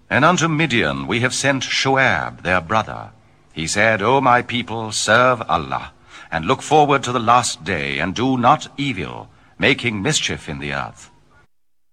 And unto Midian we have sent Shoaib, their brother. He said, O my people, serve Allah, and look forward to the last day, and do not evil, making mischief in the earth.